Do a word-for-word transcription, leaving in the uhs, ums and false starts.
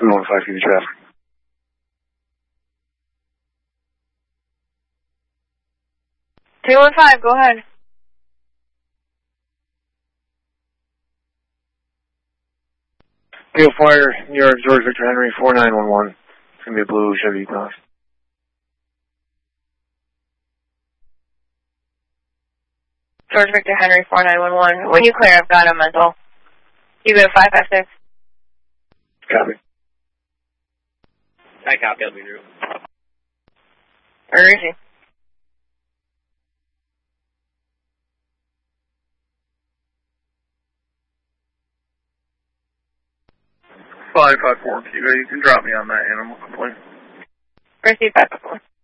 three one five, give me traffic. three one five, go ahead. Gale Fire, New York, George Victor Henry, four nine one one. It's going to be a blue Chevy E-Class. George Victor Henry, four nine one one. When you clear, I've got a mental. You go to five five six. Copy. I copy, I'll be through. Where is he? five five four, Q A, you can drop me on that animal complaint. Receive five five four.